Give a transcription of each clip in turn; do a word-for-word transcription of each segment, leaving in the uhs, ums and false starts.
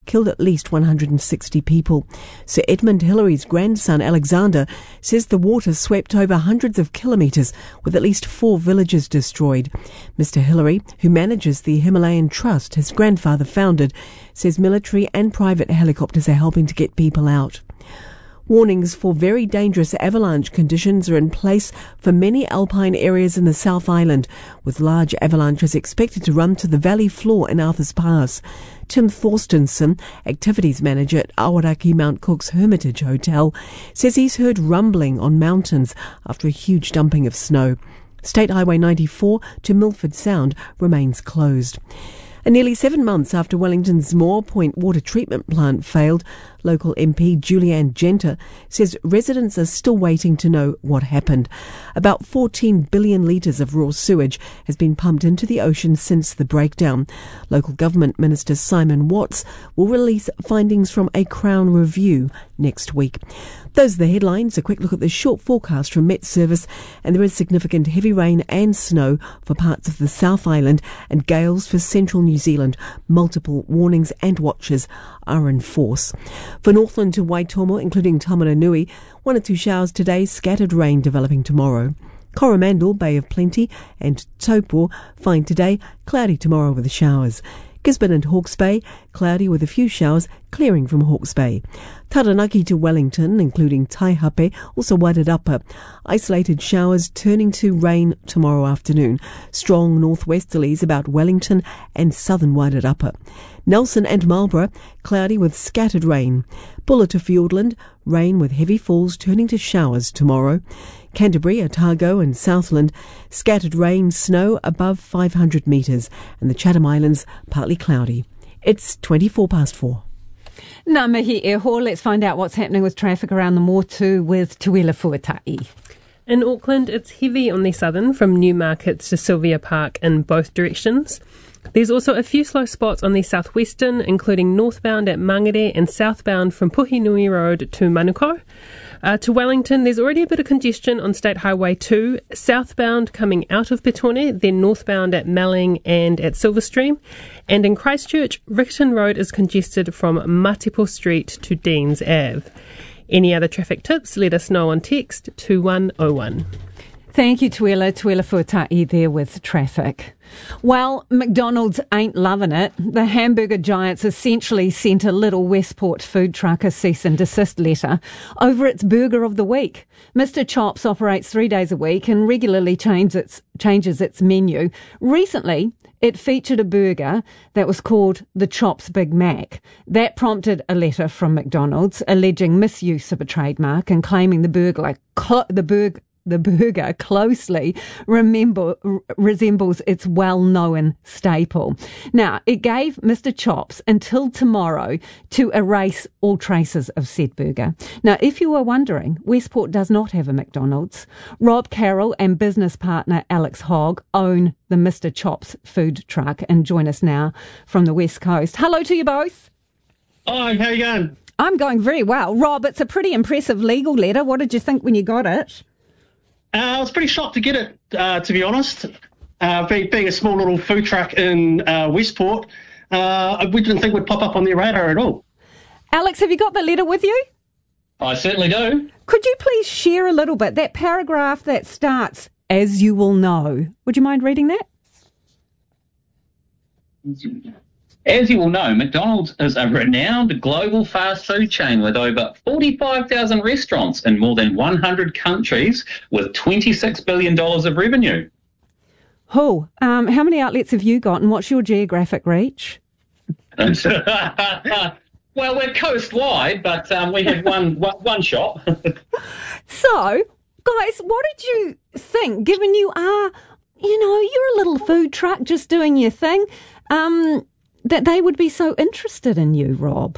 killed at least one hundred sixty people. Sir Edmund Hillary's grandson, Alexander, says the water swept over hundreds of kilometres, with at least four villages destroyed. Mister Hillary, who manages the Himalayan Trust his grandfather founded, says military and private helicopters are helping to get people out. Warnings for very dangerous avalanche conditions are in place for many alpine areas in the South Island, with large avalanches expected to run to the valley floor in Arthur's Pass. Tim Thorstenson, activities manager at Awaraki Mount Cook's Hermitage Hotel, says he's heard rumbling on mountains after a huge dumping of snow. State Highway ninety-four to Milford Sound remains closed. And nearly seven months after Wellington's Moore Point water treatment plant failed, local M P Julianne Genter says residents are still waiting to know what happened. About fourteen billion litres of raw sewage has been pumped into the ocean since the breakdown. Local Government Minister Simon Watts will release findings from a Crown review next week. Those are the headlines. A quick look at the short forecast from Met Service, and there is significant heavy rain and snow for parts of the South Island and gales for central New Zealand. Multiple warnings and watches are in force. For Northland to Waitomo, including Tamaranui, one or two showers today, scattered rain developing tomorrow. Coromandel, Bay of Plenty, and Taupo, fine today, cloudy tomorrow with showers. Gisborne and Hawke's Bay, cloudy with a few showers, clearing from Hawke's Bay. Taranaki to Wellington, including Taihape, also Wairarapa. Isolated showers turning to rain tomorrow afternoon. Strong northwesterlies about Wellington and southern Wairarapa. Nelson and Marlborough, cloudy with scattered rain. Buller to Fiordland, rain with heavy falls turning to showers tomorrow. Canterbury, Otago and Southland, scattered rain, snow above five hundred metres, and the Chatham Islands partly cloudy. It's twenty-four past four. Ngā mihi e ho. Let's find out what's happening with traffic around the Motu with Tuila Fuatai. In Auckland, it's heavy on the southern from Newmarket to Sylvia Park in both directions. There's also a few slow spots on the southwestern, including northbound at Mangere and southbound from Puhinui Road to Manukau. Uh, to Wellington, there's already a bit of congestion on State Highway two, southbound coming out of Petone, then northbound at Melling and at Silverstream. And in Christchurch, Rickerton Road is congested from Matipo Street to Deans Ave. Any other traffic tips, let us know on text two one oh one. Thank you, Tuila. Tuila Fuatai there with traffic. Well, McDonald's ain't loving it. The hamburger giants essentially sent a little Westport food truck a cease and desist letter over its burger of the week. Mister Chops operates three days a week and regularly changes its, changes its menu. Recently, it featured a burger that was called the Chops Big Mac. That prompted a letter from McDonald's alleging misuse of a trademark and claiming the burger, the burger, the burger closely remember, resembles its well-known staple. Now, it gave Mister Chops until tomorrow to erase all traces of said burger. Now, if you were wondering, Westport does not have a McDonald's. Rob Carroll and business partner Alex Hogg own the Mister Chops food truck and join us now from the West Coast. Hello to you both. Hi, how you going? I'm going very well. Rob, it's a pretty impressive legal letter. What did you think when you got it? Uh, I was pretty shocked to get it, uh, to be honest. Uh, being, being a small little food truck in uh, Westport, uh, we didn't think we'd pop up on their radar at all. Alex, have you got the letter with you? I certainly do. Could you please share a little bit, that paragraph that starts, "As you will know." Would you mind reading that? As you will know, McDonald's is a renowned global fast food chain with over forty-five thousand restaurants in more than one hundred countries with twenty-six billion dollars of revenue. Oh, um, how many outlets have you got and what's your geographic reach? Well, we're coast-wide, but um, we have one, one, one shop. So, guys, what did you think, given you are, you know, you're a little food truck just doing your thing, um... that they would be so interested in you, Rob?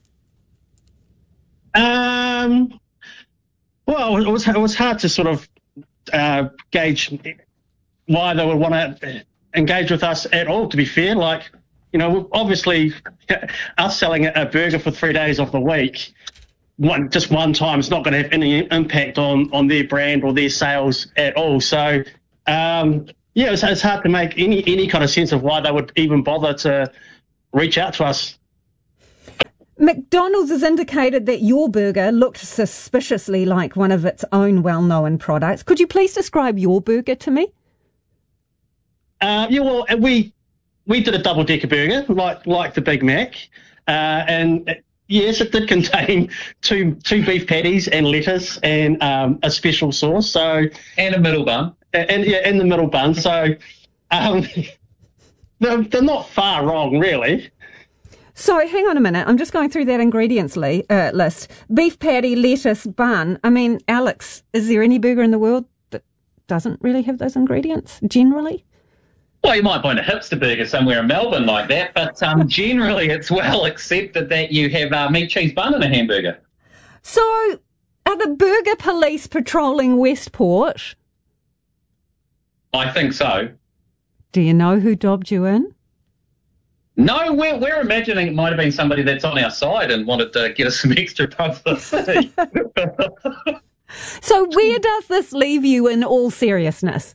Um, well, it was it was hard to sort of uh, gauge why they would want to engage with us at all, to be fair. Like, you know, obviously us selling a burger for three days of the week, one just one time, is not going to have any impact on, on their brand or their sales at all. So, um, yeah, it's, it's hard to make any, any kind of sense of why they would even bother to reach out to us. McDonald's has indicated that your burger looked suspiciously like one of its own well-known products. Could you please describe your burger to me? Uh, yeah, well, we we did a double-decker burger, like like the Big Mac, uh, and yes, it did contain two two beef patties and lettuce and um, a special sauce. So and a middle bun, and, and yeah, in the middle bun. So um, they're, they're not far wrong, really. So hang on a minute. I'm just going through that ingredients li- uh, list. Beef patty, lettuce, bun. I mean, Alex, is there any burger in the world that doesn't really have those ingredients generally? Well, you might find a hipster burger somewhere in Melbourne like that, but um, generally it's well accepted that you have uh, meat, cheese, bun in a hamburger. So are the burger police patrolling Westport? I think so. Do you know who dobbed you in? No, we're, we're imagining it might have been somebody that's on our side and wanted to get us some extra publicity. So where does this leave you in all seriousness?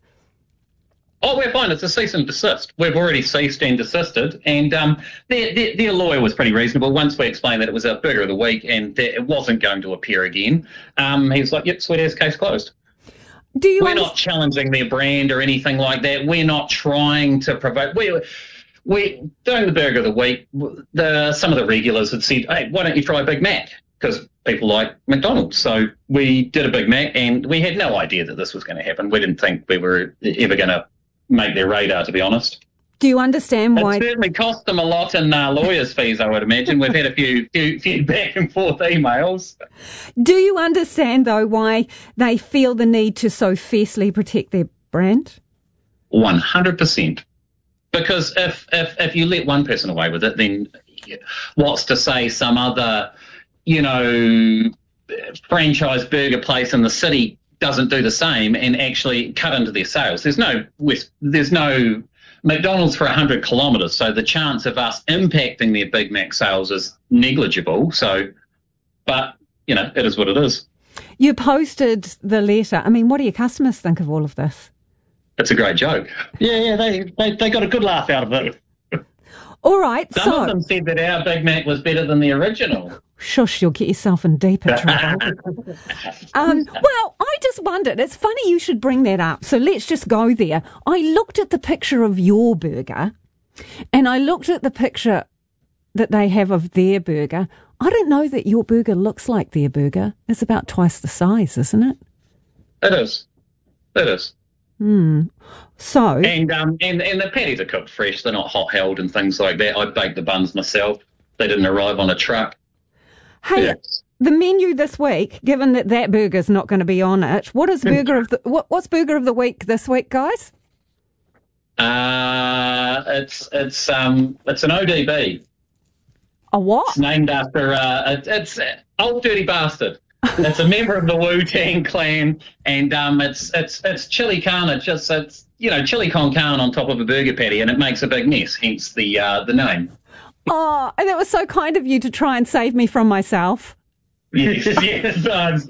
Oh, we're fine. It's a cease and desist. We've already ceased and desisted, and um, their, their, their lawyer was pretty reasonable. Once we explained that it was a burger of the week and that it wasn't going to appear again, um, he was like, yep, sweet as, case closed. Do you we're understand- not challenging their brand or anything like that. We're not trying to provoke... We're, We doing the burger of the week. The some of the regulars had said, "Hey, why don't you try a Big Mac?" Because people like McDonald's. So we did a Big Mac, and we had no idea that this was going to happen. We didn't think we were ever going to make their radar, to be honest. Do you understand why? It certainly cost them a lot in uh, lawyers' fees, I would imagine. We've had a few, few, few back and forth emails. Do you understand though why they feel the need to so fiercely protect their brand? One hundred percent. Because if, if if you let one person away with it, then what's to say some other, you know, franchise burger place in the city doesn't do the same and actually cut into their sales? There's no there's no McDonald's for one hundred kilometres, so the chance of us impacting their Big Mac sales is negligible. So, but, you know, it is what it is. You posted the letter. I mean, what do your customers think of all of this? It's a great joke. Yeah, yeah, they, they, they got a good laugh out of it. All right, Some so... of them said that our Big Mac was better than the original. Shush, you'll get yourself in deeper trouble. um, well, I just wondered, it's funny you should bring that up, so let's just go there. I looked at the picture of your burger, and I looked at the picture that they have of their burger. I don't know that your burger looks like their burger. It's about twice the size, isn't it? It is. It is. Hmm. So and um and, and the patties are cooked fresh. They're not hot held and things like that. I baked the buns myself. They didn't arrive on a truck. Hey, yeah. The menu this week, given that that burger's not going to be on it, what is burger of the what, what's burger of the week this week, guys? Uh it's it's um it's an O D B. A what? It's named after uh it, it's uh, Old Dirty Bastard. It's a member of the Wu-Tang Clan, and um, it's it's it's chili carne. Just it's you know chili con carne on top of a burger patty, and it makes a big mess. Hence the uh, the name. Oh, and that was so kind of you to try and save me from myself. Yes, yes.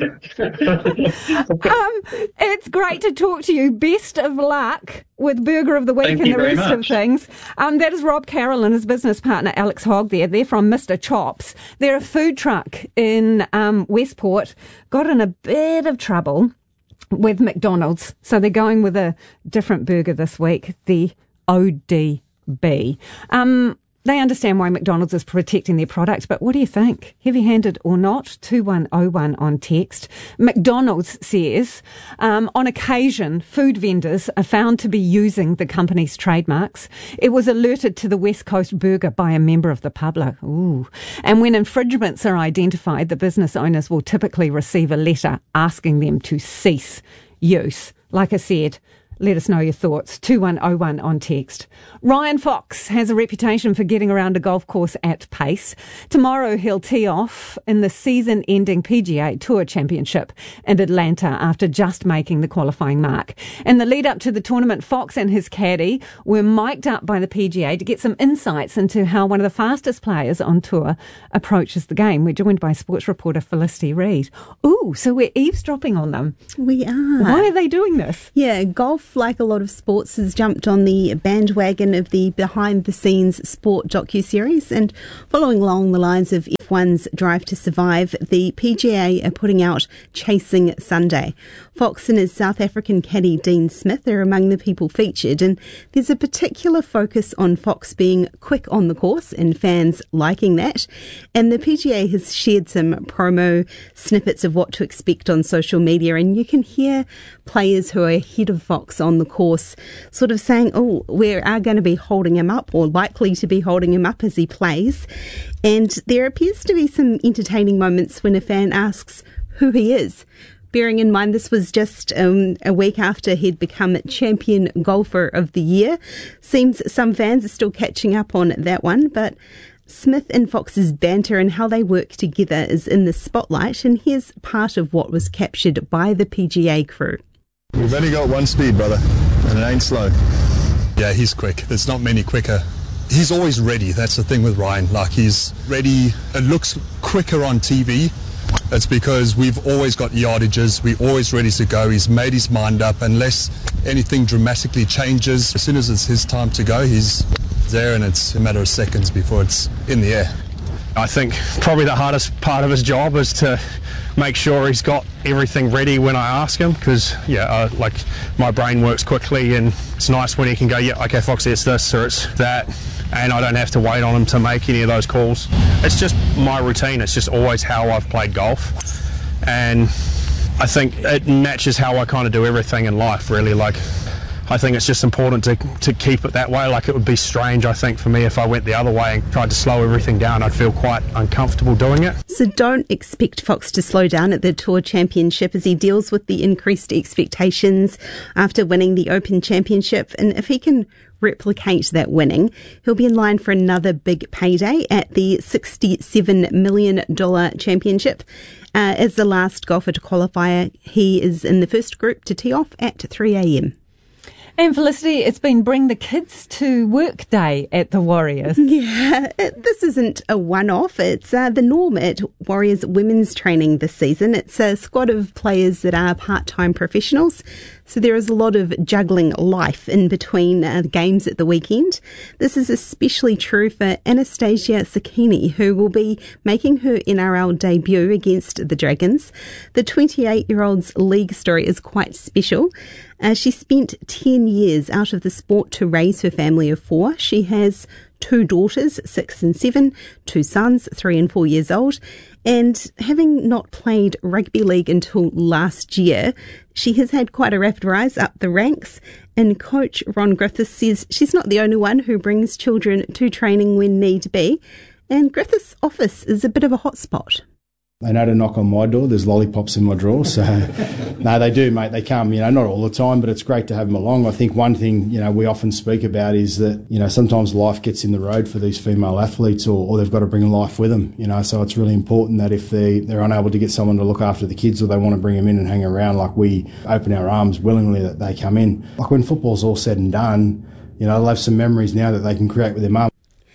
um, it's great to talk to you. Best of luck with Burger of the Week Thank and you the very rest much. of things. Um, that is Rob Carroll and his business partner Alex Hogg there. They're from Mister Chops. They're a food truck in um, Westport. Got in a bit of trouble with McDonald's, so they're going with a different burger this week, the O D B. Um, They understand why McDonald's is protecting their product, but what do you think? Heavy-handed or not? two one oh one on text. McDonald's says, um, on occasion, food vendors are found to be using the company's trademarks. It was alerted to the West Coast Burger by a member of the public. Ooh. And when infringements are identified, the business owners will typically receive a letter asking them to cease use. Like I said, let us know your thoughts. two one oh one on text. Ryan Fox has a reputation for getting around a golf course at pace. Tomorrow he'll tee off in the season-ending P G A Tour Championship in Atlanta after just making the qualifying mark. In the lead-up to the tournament, Fox and his caddy were mic'd up by the P G A to get some insights into how one of the fastest players on tour approaches the game. We're joined by sports reporter Felicity Reid. Ooh, so we're eavesdropping on them. We are. Why are they doing this? Yeah, golf Golf, like a lot of sports, has jumped on the bandwagon of the behind-the-scenes sport docuseries, and following along the lines of F one's Drive to Survive, the P G A are putting out Chasing Sunday. Fox and his South African caddy Dean Smith are among the people featured, and there's a particular focus on Fox being quick on the course and fans liking that. And the P G A has shared some promo snippets of what to expect on social media, and you can hear players who are ahead of Fox on the course sort of saying, oh, we are going to be holding him up, or likely to be holding him up as he plays. And there appears to be some entertaining moments when a fan asks who he is. Bearing in mind this was just um, a week after he'd become champion golfer of the year. Seems some fans are still catching up on that one, but Smith and Fox's banter and how they work together is in the spotlight, and here's part of what was captured by the P G A crew. We've only got one speed, brother, and it ain't slow. Yeah, he's quick. There's not many quicker. He's always ready. That's the thing with Ryan. Like, he's ready. It looks quicker on T V. It's because we've always got yardages. We're always ready to go. He's made his mind up. Unless anything dramatically changes, as soon as it's his time to go, he's there, and it's a matter of seconds before it's in the air. I think probably the hardest part of his job is to make sure he's got everything ready when I ask him, because yeah, uh, like my brain works quickly, and it's nice when he can go, yeah, okay, Foxy, it's this or it's that, and I don't have to wait on him to make any of those calls. It's just my routine. It's just always how I've played golf, and I think it matches how I kind of do everything in life, really. Like, I think it's just important to to keep it that way. Like, it would be strange, I think, for me if I went the other way and tried to slow everything down. I'd feel quite uncomfortable doing it. So don't expect Fox to slow down at the Tour Championship as he deals with the increased expectations after winning the Open Championship. And if he can replicate that winning, he'll be in line for another big payday at the sixty-seven million dollars championship. Uh, as the last golfer to qualify, he is in the first group to tee off at three a.m. And Felicity, it's been Bring the Kids to Work Day at the Warriors. Yeah, this isn't a one-off. It's uh, the norm at Warriors women's training this season. It's a squad of players that are part-time professionals, so there is a lot of juggling life in between uh, games at the weekend. This is especially true for Anastasia Sakini, who will be making her N R L debut against the Dragons. The twenty-eight-year-old's league story is quite special. Uh, she spent ten years out of the sport to raise her family of four. She has two daughters, six and seven, two sons, three and four years old. And having not played rugby league until last year, she has had quite a rapid rise up the ranks. And coach Ron Griffiths says she's not the only one who brings children to training when need be. And Griffiths' office is a bit of a hotspot. They know to knock on my door. There's lollipops in my drawer. So, no, they do, mate. They come, you know, not all the time, but it's great to have them along. I think one thing, you know, we often speak about is that, you know, sometimes life gets in the road for these female athletes, or, or they've got to bring life with them, you know. So it's really important that if they, they're unable to get someone to look after the kids, or they want to bring them in and hang around, like, we open our arms willingly that they come in. Like, when football's all said and done, you know, they'll have some memories now that they can create with their mum.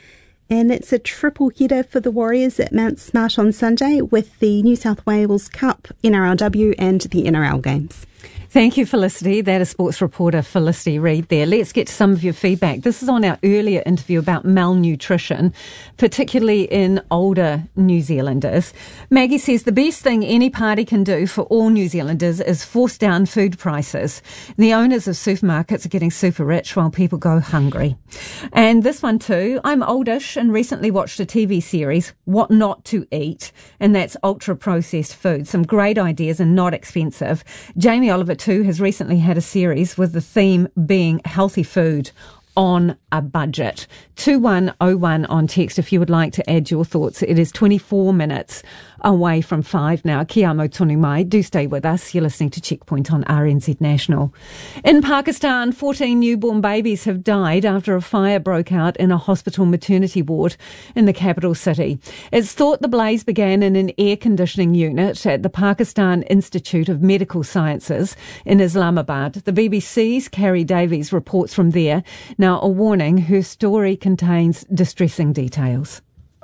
And it's a triple header for the Warriors at Mount Smart on Sunday with the New South Wales Cup, N R L W and the N R L Games. Thank you, Felicity. That is sports reporter Felicity Reid there. Let's get to some of your feedback. This is on our earlier interview about malnutrition, particularly in older New Zealanders. Maggie says the best thing any party can do for all New Zealanders is force down food prices. The owners of supermarkets are getting super rich while people go hungry. And this one too, I'm oldish and recently watched a T V series, What Not to Eat, and that's ultra-processed food. Some great ideas and not expensive. Jamie Oliver too has recently had a series with the theme being healthy food on a budget. two one oh one on text if you would like to add your thoughts. It is twenty-four minutes away from five now. Kia amo tonu mai. Do stay with us. You're listening to Checkpoint on R N Z National. In Pakistan, fourteen newborn babies have died after a fire broke out in a hospital maternity ward in the capital city. It's thought the blaze began in an air conditioning unit at the Pakistan Institute of Medical Sciences in Islamabad. The B B C's Carrie Davies reports from there. Now, a warning, her story contains distressing details.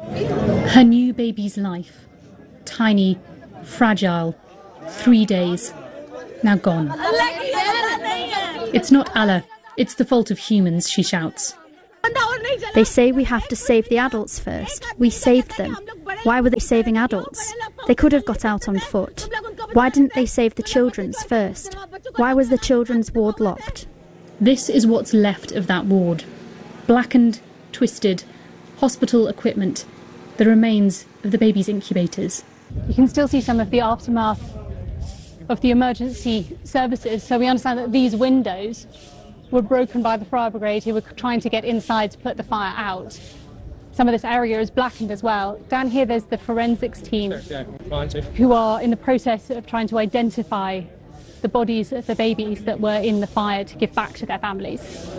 Her new baby's life. Tiny, fragile, three days. now gone. It's not Allah, it's the fault of humans, she shouts. They say we have to save the adults first. We saved them. Why were they saving adults? They could have got out on foot. Why didn't they save the children's first? Why was the children's ward locked? This is what's left of that ward. Blackened, twisted, hospital equipment, the remains of the baby's incubators. You can still see some of the aftermath of the emergency services, so we understand that these windows were broken by the fire brigade who were trying to get inside to put the fire out. Some of this area is blackened as well. Down here there's the forensics team who are in the process of trying to identify the bodies of the babies that were in the fire to give back to their families.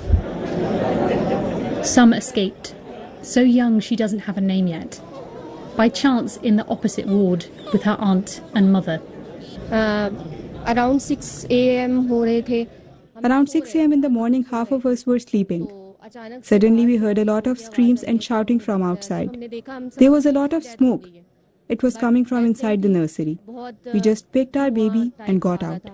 Some escaped, so young she doesn't have a name yet. By chance in the opposite ward with her aunt and mother. Uh, around six a.m. Around six a.m. in the morning, half of us were sleeping. Suddenly we heard a lot of screams and shouting from outside. There was a lot of smoke. It was coming from inside the nursery. We just picked our baby and got out.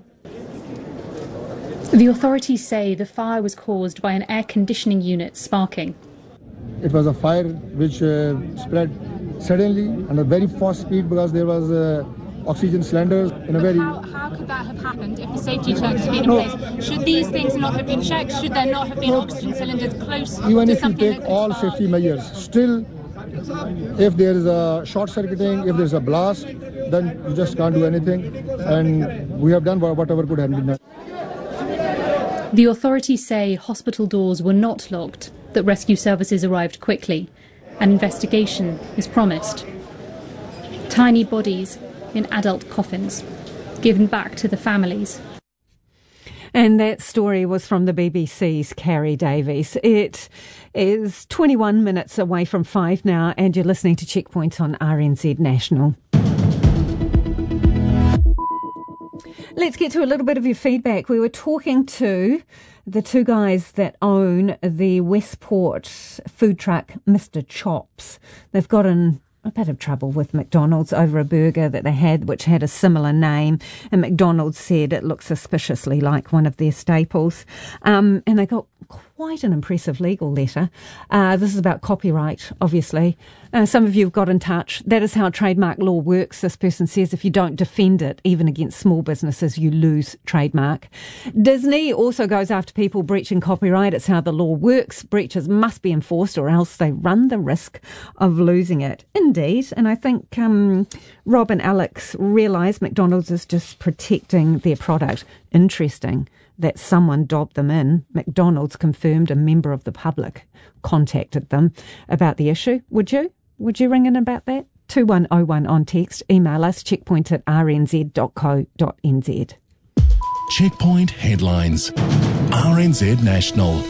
The authorities say the fire was caused by an air conditioning unit sparking. It was a fire which uh, spread suddenly at a very fast speed because there was uh, oxygen cylinders in a very... How, how could that have happened if the safety checks had been in place? Should these things not have been checked? Should there not have been oxygen cylinders close Even to if you take all safety measures, still, if there is a short circuiting, if there is a blast, then you just can't do anything. And we have done whatever could have been done. The authorities say hospital doors were not locked, that rescue services arrived quickly. An investigation is promised. Tiny bodies in adult coffins, given back to the families. And that story was from the B B C's Carrie Davies. It is twenty-one minutes away from five now, and you're listening to Checkpoint on R N Z National. Let's get to a little bit of your feedback. We were talking to the two guys that own the Westport food truck, Mister Chops. They've got in a bit of trouble with McDonald's over a burger that they had which had a similar name, and McDonald's said it looked suspiciously like one of their staples, um, and they got quite an impressive legal letter. Uh, this is about copyright, obviously. Uh, some of you have got in touch. That is how trademark law works. This person says if you don't defend it, even against small businesses, you lose trademark. Disney also goes after people breaching copyright. It's how the law works. Breaches must be enforced or else they run the risk of losing it. Indeed. And I think um, Rob and Alex realise McDonald's is just protecting their product. Interesting that someone dobbed them in. McDonald's confirmed a member of the public contacted them about the issue. Would you? Would you ring in about that? two one oh one on text. Email us, checkpoint at r n z dot co dot n z. Checkpoint headlines. R N Z National.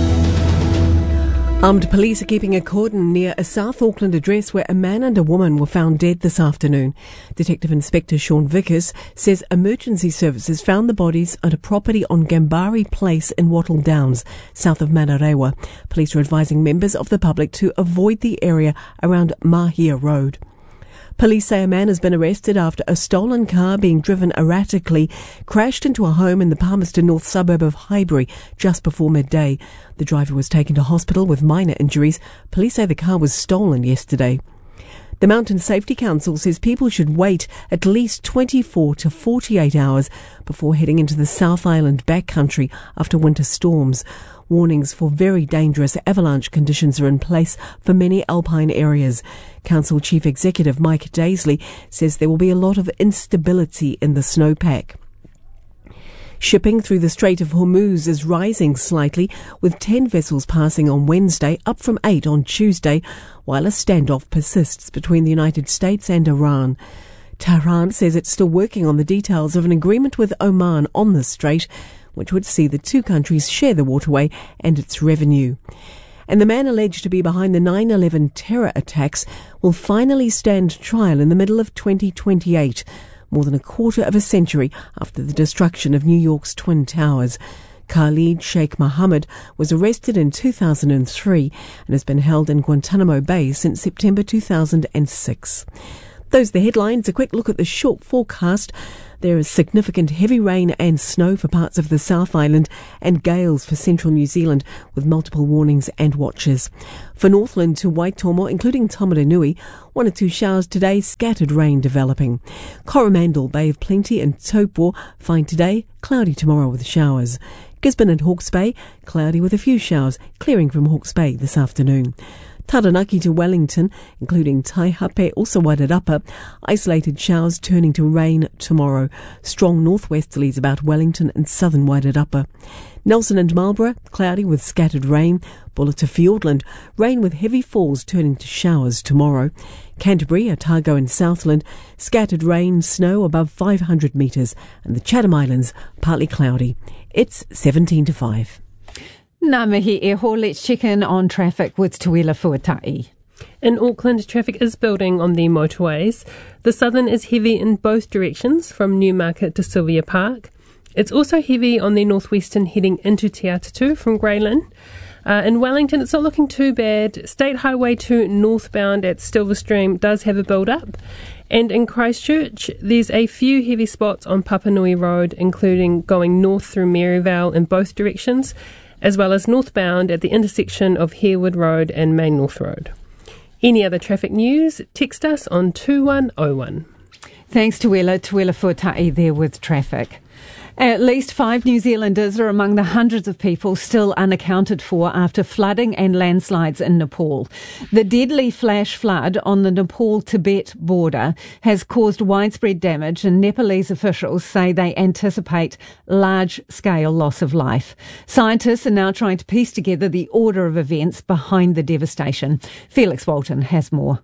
Armed police are keeping a cordon near a South Auckland address where a man and a woman were found dead this afternoon. Detective Inspector Sean Vickers says emergency services found the bodies at a property on Gambari Place in Wattle Downs, south of Manarewa. Police are advising members of the public to avoid the area around Mahia Road. Police say a man has been arrested after a stolen car being driven erratically crashed into a home in the Palmerston North suburb of Highbury just before midday. The driver was taken to hospital with minor injuries. Police say the car was stolen yesterday. The Mountain Safety Council says people should wait at least twenty-four to forty-eight hours before heading into the South Island backcountry after winter storms. Warnings for very dangerous avalanche conditions are in place for many alpine areas. Council Chief Executive Mike Daisley says there will be a lot of instability in the snowpack. Shipping through the Strait of Hormuz is rising slightly, with ten vessels passing on Wednesday, up from eight on Tuesday, while a standoff persists between the United States and Iran. Tehran says it's still working on the details of an agreement with Oman on the strait, which would see the two countries share the waterway and its revenue. And the man alleged to be behind the nine eleven terror attacks will finally stand trial in the middle of twenty twenty-eight, more than a quarter of a century after the destruction of New York's Twin Towers. Khalid Sheikh Mohammed was arrested in two thousand three and has been held in Guantanamo Bay since September two thousand six. Those are the headlines. A quick look at the short forecast. There is significant heavy rain and snow for parts of the South Island and gales for central New Zealand with multiple warnings and watches. For Northland to Waitomo, including Tamaranui, one or two showers today, scattered rain developing. Coromandel, Bay of Plenty and Taupo, fine today, cloudy tomorrow with showers. Gisborne and Hawke's Bay, cloudy with a few showers, clearing from Hawke's Bay this afternoon. Taranaki to Wellington, including Taihape, also Wairarapa, isolated showers turning to rain tomorrow. Strong northwesterlies about Wellington and southern Wairarapa. Nelson and Marlborough, cloudy with scattered rain. Bulla to Fiordland, rain with heavy falls turning to showers tomorrow. Canterbury, Otago and Southland, scattered rain, snow above five hundred metres. And the Chatham Islands, partly cloudy. It's seventeen to five. Ngā mihi e ho, let's check in on traffic with Tuila Fuatai. In Auckland, traffic is building on the motorways. The southern is heavy in both directions from Newmarket to Sylvia Park. It's also heavy on the northwestern heading into Te Atatu from Greylin. Uh, in Wellington, it's not looking too bad. State Highway two northbound at Silverstream does have a build-up. And in Christchurch, there's a few heavy spots on Papanui Road, including going north through Maryvale in both directions, as well as northbound at the intersection of Harewood Road and Main North Road. Any other traffic news, text us on two one oh one. Thanks to Tuila, Tuila Fuatai there with traffic. At least five New Zealanders are among the hundreds of people still unaccounted for after flooding and landslides in Nepal. The deadly flash flood on the Nepal-Tibet border has caused widespread damage, and Nepalese officials say they anticipate large-scale loss of life. Scientists are now trying to piece together the order of events behind the devastation. Felix Walton has more.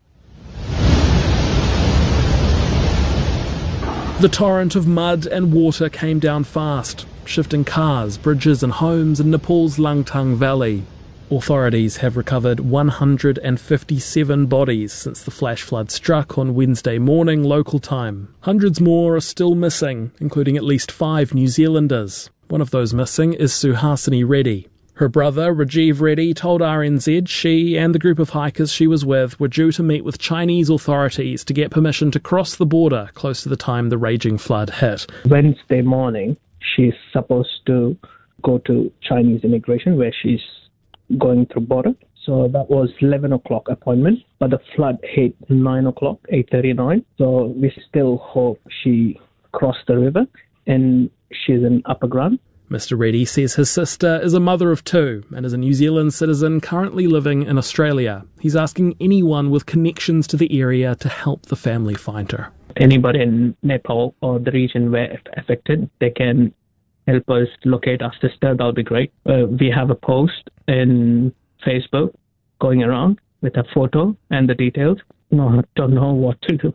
The torrent of mud and water came down fast, shifting cars, bridges and homes in Nepal's Langtang Valley. Authorities have recovered one hundred fifty-seven bodies since the flash flood struck on Wednesday morning local time. Hundreds more are still missing, including at least five New Zealanders. One of those missing is Suhasini Reddy. Her brother, Rajiv Reddy, told R N Z she and the group of hikers she was with were due to meet with Chinese authorities to get permission to cross the border close to the time the raging flood hit. Wednesday morning, she's supposed to go to Chinese immigration where she's going through border. So that was eleven o'clock appointment, but the flood hit nine o'clock, eight thirty-nine. So we still hope she crossed the river and she's in upper ground. Mister Reddy says his sister is a mother of two and is a New Zealand citizen currently living in Australia. He's asking anyone with connections to the area to help the family find her. Anybody in Nepal or the region where affected, they can help us locate our sister. That'll be great. Uh, we have a post in Facebook going around with a photo and the details. No, I don't know what to do.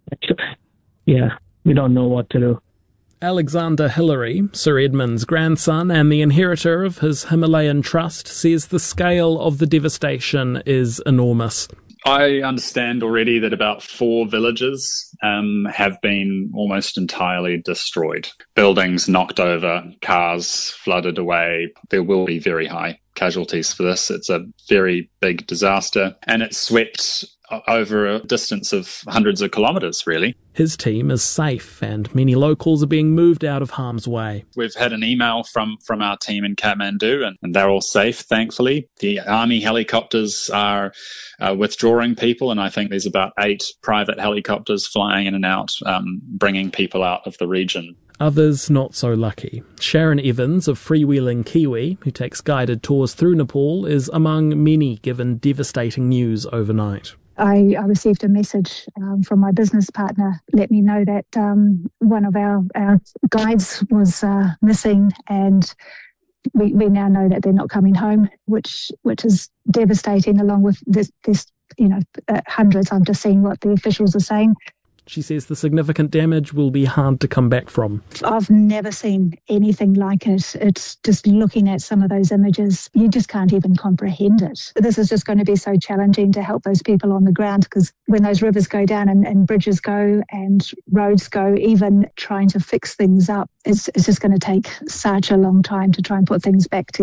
Yeah, we don't know what to do. Alexander Hillary, Sir Edmund's grandson and the inheritor of his Himalayan trust, says the scale of the devastation is enormous. I understand already that about four villages um, have been almost entirely destroyed. Buildings knocked over, cars flooded away. There will be very high casualties for this. It's a very big disaster, and it's swept over a distance of hundreds of kilometres, really. His team is safe and many locals are being moved out of harm's way. We've had an email from, from our team in Kathmandu and, and they're all safe, thankfully. The army helicopters are uh, withdrawing people, and I think there's about eight private helicopters flying in and out, um, bringing people out of the region. Others not so lucky. Sharon Evans of Freewheeling Kiwi, who takes guided tours through Nepal, is among many given devastating news overnight. I, I received a message um, from my business partner, let me know that um, one of our, our guides was uh, missing, and we, we now know that they're not coming home, which which is devastating. Along with this, this you know, uh, hundreds. I'm just seeing what the officials are saying. She says the significant damage will be hard to come back from. I've never seen anything like it. It's just looking at some of those images, you just can't even comprehend it. This is just going to be so challenging to help those people on the ground, because when those rivers go down and, and bridges go and roads go, even trying to fix things up, it's, it's just going to take such a long time to try and put things back together.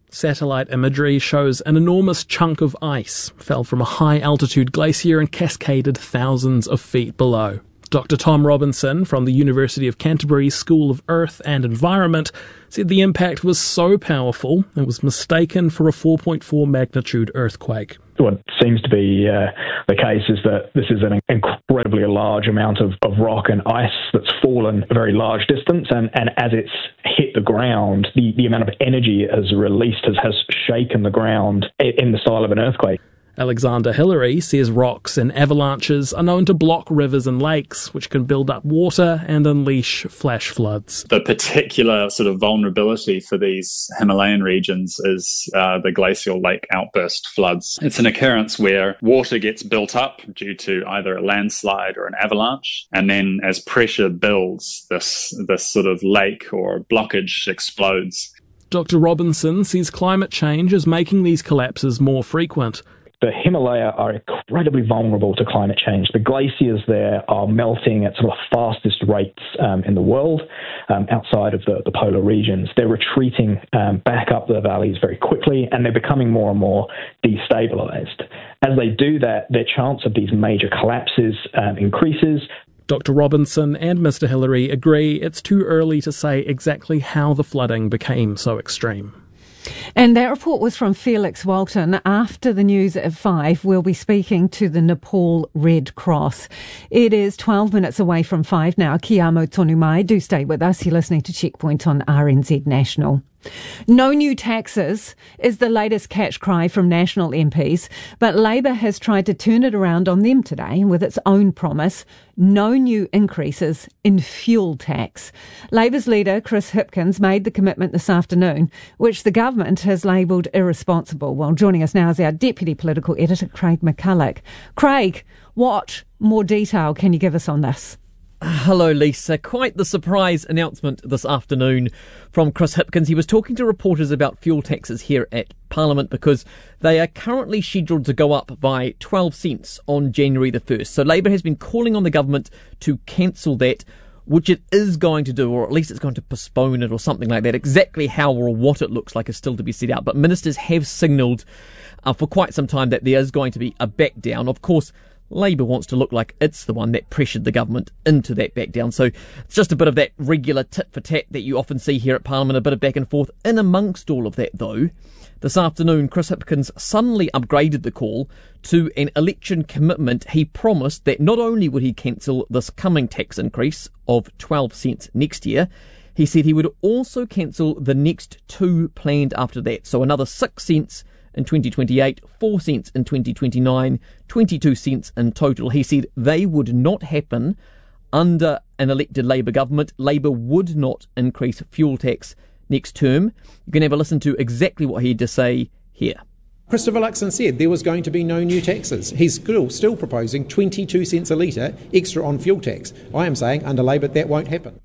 Satellite imagery shows an enormous chunk of ice fell from a high-altitude glacier and cascaded thousands of feet below. Doctor Tom Robinson from the University of Canterbury School of Earth and Environment said the impact was so powerful it was mistaken for a four point four magnitude earthquake. What seems to be uh, the case is that this is an incredibly large amount of, of rock and ice that's fallen a very large distance, and, and as it's hit the ground, the, the amount of energy it has released has, has shaken the ground in the style of an earthquake. Alexander Hillary says rocks and avalanches are known to block rivers and lakes, which can build up water and unleash flash floods. The particular sort of vulnerability for these Himalayan regions is uh, the glacial lake outburst floods. It's an occurrence where water gets built up due to either a landslide or an avalanche, and then as pressure builds, this, this sort of lake or blockage explodes. Doctor Robinson says climate change is making these collapses more frequent. The Himalaya are incredibly vulnerable to climate change. The glaciers there are melting at some of the fastest rates um, in the world um, outside of the, the polar regions. They're retreating um, back up the valleys very quickly, and they're becoming more and more destabilized. As they do that, their chance of these major collapses um, increases. Doctor Robinson and Mister Hillary agree it's too early to say exactly how the flooding became so extreme. And that report was from Felix Walton. After the news at five, we'll be speaking to the Nepal Red Cross. It is twelve minutes away from five now. Ki amo tonu mai. Do stay with us. You're listening to Checkpoint on R N Z National. No new taxes is the latest catch cry from National M Ps, but Labor has tried to turn it around on them today with its own promise: no new increases in fuel tax. Labor's leader, Chris Hipkins, made the commitment this afternoon, which the government has labelled irresponsible. Well, joining us now is our Deputy Political Editor, Craig McCulloch. Craig, what more detail can you give us on this? Hello, Lisa. Quite the surprise announcement this afternoon from Chris Hipkins. He was talking to reporters about fuel taxes here at Parliament because they are currently scheduled to go up by twelve cents on January the first. So Labor has been calling on the government to cancel that, which it is going to do, or at least it's going to postpone it or something like that. Exactly how or what it looks like is still to be set out. But ministers have signalled uh, for quite some time that there is going to be a back down. Of course, Labor wants to look like it's the one that pressured the government into that back down. So it's just a bit of that regular tit for tat that you often see here at Parliament, a bit of back and forth. In amongst all of that, though, this afternoon, Chris Hipkins suddenly upgraded the call to an election commitment. He promised that not only would he cancel this coming tax increase of twelve cents next year, he said he would also cancel the next two planned after that. So another six cents in twenty twenty-eight, four cents in twenty twenty-nine, twenty-two cents in total. He said they would not happen under an elected Labor government. Labor would not increase fuel tax next term. You can have a listen to exactly what he had to say here. Christopher Luxon said there was going to be no new taxes. He's still, still proposing twenty-two cents a litre extra on fuel tax. I am saying under Labor that won't happen.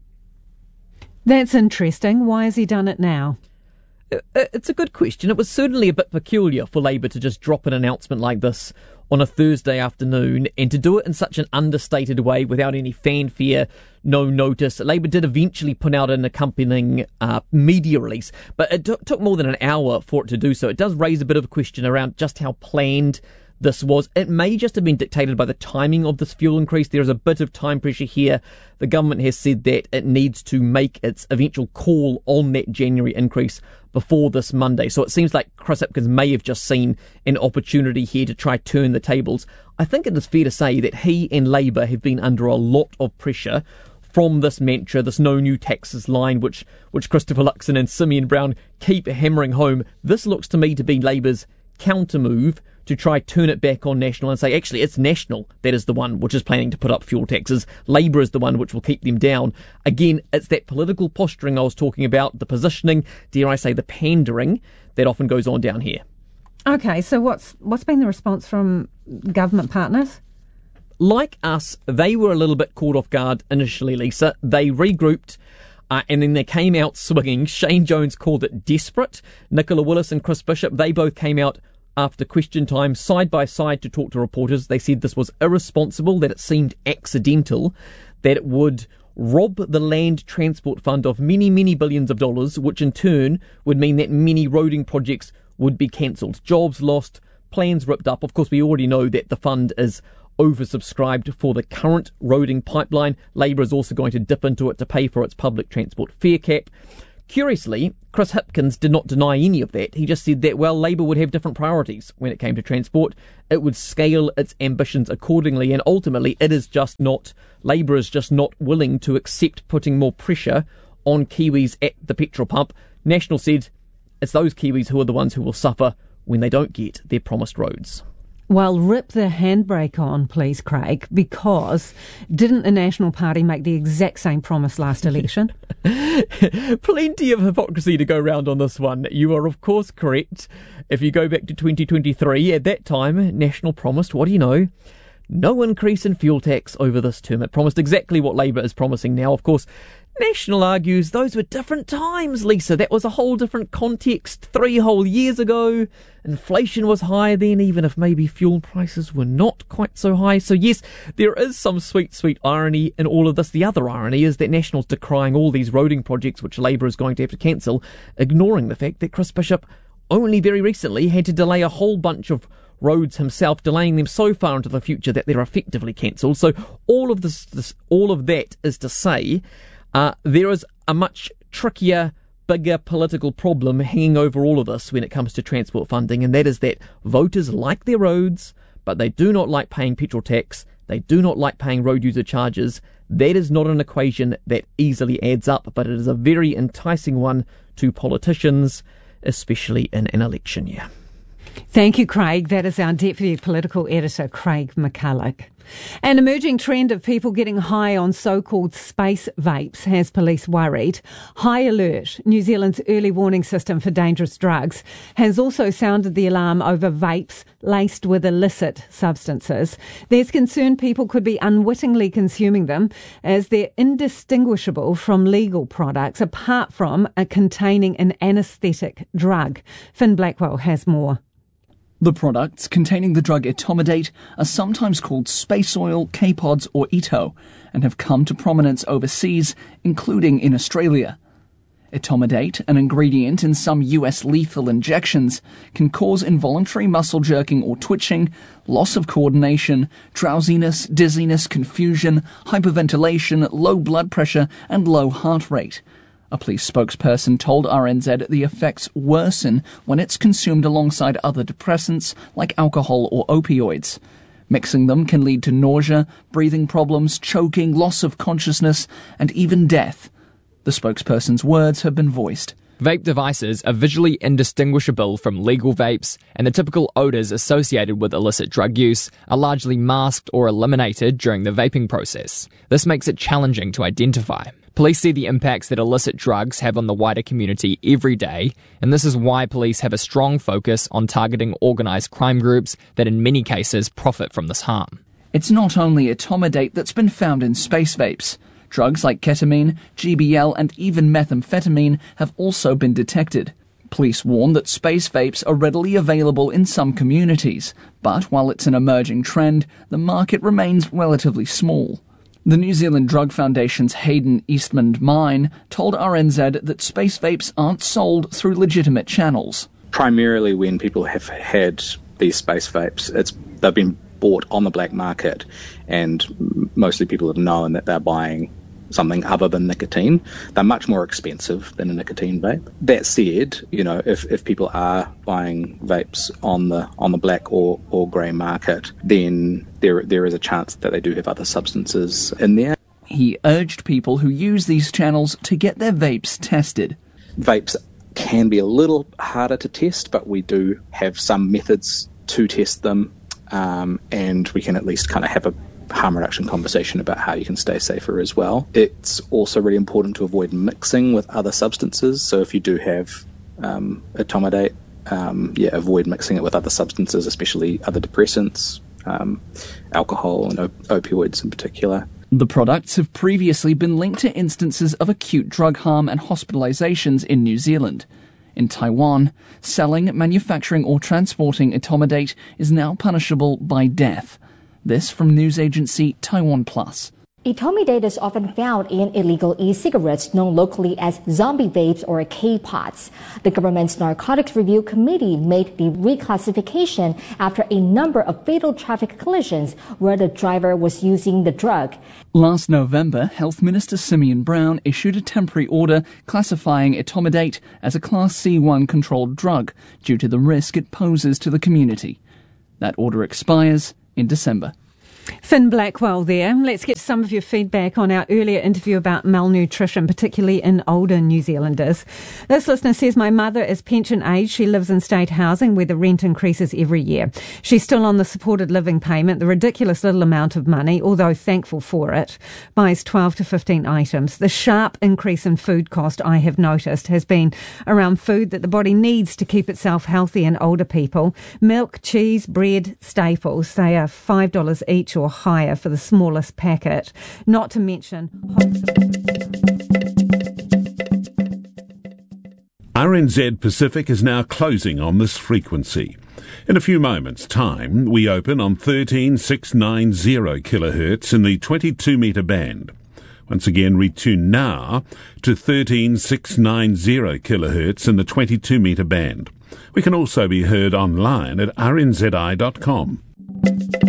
That's interesting. Why has he done it now? It's a good question. It was certainly a bit peculiar for Labor to just drop an announcement like this on a Thursday afternoon and to do it in such an understated way without any fanfare, no notice. Labor did eventually put out an accompanying uh, media release, but it t- took more than an hour for it to do so. It does raise a bit of a question around just how planned this was. It may just have been dictated by the timing of this fuel increase. There is a bit of time pressure here. The government has said that it needs to make its eventual call on that January increase before this Monday. So it seems like Chris Hipkins may have just seen an opportunity here to try turn the tables. I think it is fair to say that he and Labor have been under a lot of pressure from this mantra, this no new taxes line, which, which Christopher Luxon and Simeon Brown keep hammering home. This looks to me to be Labor's counter move to try turn it back on National and say, actually, it's National that is the one which is planning to put up fuel taxes. Labor is the one which will keep them down. Again, it's that political posturing I was talking about, the positioning, dare I say, the pandering that often goes on down here. Okay, so what's what's been the response from government partners? Like us, they were a little bit caught off guard initially, Lisa. They regrouped Uh, and then they came out swinging. Shane Jones called it desperate. Nicola Willis and Chris Bishop, they both came out after question time side by side to talk to reporters. They said this was irresponsible, that it seemed accidental, that it would rob the Land Transport Fund of many, many billions of dollars, which in turn would mean that many roading projects would be cancelled. Jobs lost, plans ripped up. Of course, we already know that the fund is oversubscribed for the current roading pipeline. Labour is also going to dip into it to pay for its public transport fare cap. Curiously, Chris Hipkins did not deny any of that. He just said that, well, Labour would have different priorities when it came to transport. It would scale its ambitions accordingly, and ultimately it is just not, Labour is just not willing to accept putting more pressure on Kiwis at the petrol pump. National said it's those Kiwis who are the ones who will suffer when they don't get their promised roads. Well, rip the handbrake on, please, Craig, because didn't the National Party make the exact same promise last election? Plenty of hypocrisy to go round on this one. You are, of course, correct. If you go back to twenty twenty-three, at that time, National promised, what do you know? No increase in fuel tax over this term. It promised exactly what Labour is promising now. Of course, National argues those were different times, Lisa. That was a whole different context three whole years ago. Inflation was high then, even if maybe fuel prices were not quite so high. So yes, there is some sweet, sweet irony in all of this. The other irony is that National's decrying all these roading projects which Labour is going to have to cancel, ignoring the fact that Chris Bishop only very recently had to delay a whole bunch of roads himself, delaying them so far into the future that they're effectively cancelled. So all of this, this all of that is to say, uh, there is a much trickier, bigger political problem hanging over all of this when it comes to transport funding, and that is that voters like their roads, but they do not like paying petrol tax, they do not like paying road user charges. That is not an equation that easily adds up, but it is a very enticing one to politicians, especially in an election year. Thank you, Craig. That is our Deputy Political Editor, Craig McCulloch. An emerging trend of people getting high on so-called space vapes has police worried. High Alert, New Zealand's early warning system for dangerous drugs, has also sounded the alarm over vapes laced with illicit substances. There's concern people could be unwittingly consuming them as they're indistinguishable from legal products apart from a containing an anaesthetic drug. Finn Blackwell has more. The products containing the drug etomidate are sometimes called space oil, K-pods or Ito, and have come to prominence overseas, including in Australia. Etomidate, an ingredient in some U S lethal injections, can cause involuntary muscle jerking or twitching, loss of coordination, drowsiness, dizziness, confusion, hyperventilation, low blood pressure and low heart rate. A police spokesperson told R N Z the effects worsen when it's consumed alongside other depressants like alcohol or opioids. Mixing them can lead to nausea, breathing problems, choking, loss of consciousness, and even death. The spokesperson's words have been voiced. Vape devices are visually indistinguishable from legal vapes, and the typical odours associated with illicit drug use are largely masked or eliminated during the vaping process. This makes it challenging to identify. Police see the impacts that illicit drugs have on the wider community every day, and this is why police have a strong focus on targeting organised crime groups that in many cases profit from this harm. It's not only etomidate that's been found in space vapes. Drugs like ketamine, G B L and even methamphetamine have also been detected. Police warn that space vapes are readily available in some communities, but while it's an emerging trend, the market remains relatively small. The New Zealand Drug Foundation's Hayden Eastman Mine told R N Z that space vapes aren't sold through legitimate channels. Primarily when people have had these space vapes, it's they've been bought on the black market, and mostly people have known that they're buying something other than nicotine. They're much more expensive than a nicotine vape. That said, you know, if, if people are buying vapes on the on the black or, or grey market, then there there is a chance that they do have other substances in there. He urged people who use these channels to get their vapes tested. Vapes can be a little harder to test, but we do have some methods to test them, um, and we can at least kind of have a harm reduction conversation about how you can stay safer as well. It's also really important to avoid mixing with other substances. So if you do have um, etomidate, um, yeah, avoid mixing it with other substances, especially other depressants, um, alcohol and op- opioids in particular. The products have previously been linked to instances of acute drug harm and hospitalizations in New Zealand. In Taiwan, selling, manufacturing or transporting etomidate is now punishable by death. This from news agency Taiwan Plus. Etomidate is often found in illegal e-cigarettes known locally as zombie vapes or K-pods. The government's Narcotics Review Committee made the reclassification after a number of fatal traffic collisions where the driver was using the drug. Last November, Health Minister Simeon Brown issued a temporary order classifying etomidate as a Class C one controlled drug due to the risk it poses to the community. That order expires in December. Finn Blackwell there. Let's get some of your feedback on our earlier interview about malnutrition, particularly in older New Zealanders. This listener says, my mother is pension age. She lives in state housing where the rent increases every year. She's still on the supported living payment, the ridiculous little amount of money, although thankful for it. Buys twelve to fifteen items. The sharp increase in food cost I have noticed has been around food that the body needs to keep itself healthy in older people. Milk, cheese, bread, staples. They are five dollars each or higher for the smallest packet, not to mention R N Z Pacific is now closing on this frequency. In a few moments' time, we open on thirteen six nine zero kilohertz in the twenty-two metre band. Once again, retune now to thirteen six nine zero kilohertz in the twenty-two metre band. We can also be heard online at r n z i dot com.